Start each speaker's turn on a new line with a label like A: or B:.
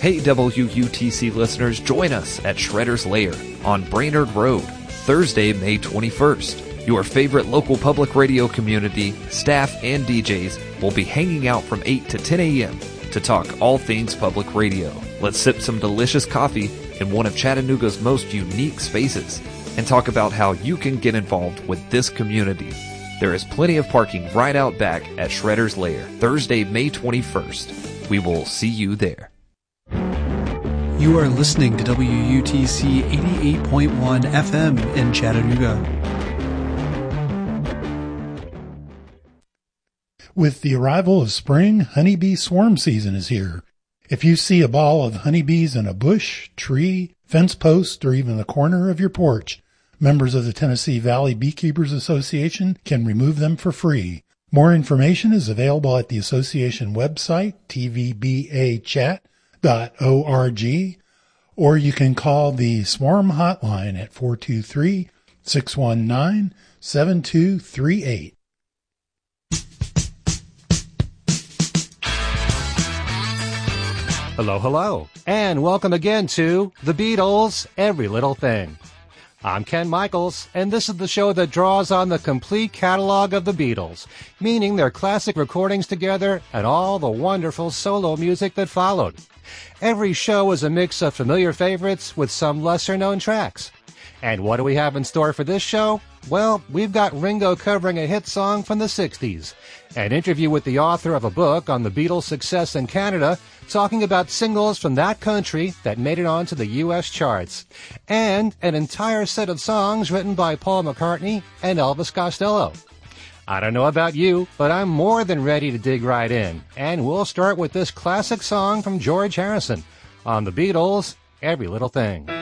A: Hey WUTC listeners, join us at Shredder's Lair on Brainerd Road, Thursday, May 21st. Your favorite local public radio community, staff, and DJs will be hanging out from 8 to 10 a.m. to talk all things public radio. Let's sip some delicious coffee in one of Chattanooga's most unique spaces and talk about how you can get involved with this community. There is plenty of parking right out back at Shredder's Lair, Thursday, May 21st. We will see you there.
B: You are listening to WUTC 88.1 FM in Chattanooga.
C: With the arrival of spring, honeybee swarm season is here. If you see a ball of honeybees in a bush, tree, fence post, or even the corner of your porch, members of the Tennessee Valley Beekeepers Association can remove them for free. More information is available at the association website, tvbachat.org, or you can call the Swarm Hotline at 423-619-7238.
D: Hello, hello, and welcome again to The Beatles, Every Little Thing. I'm Ken Michaels, and this is the show that draws on the complete catalog of the Beatles, meaning their classic recordings together and all the wonderful solo music that followed. Every show is a mix of familiar favorites with some lesser-known tracks. And what do we have in store for this show? Well, we've got Ringo covering a hit song from the 60s, an interview with the author of a book on the Beatles' success in Canada, talking about singles from that country that made it onto the U.S. charts, and an entire set of songs written by Paul McCartney and Elvis Costello. I don't know about you, but I'm more than ready to dig right in, and we'll start with this classic song from George Harrison on the Beatles' Every Little Thing.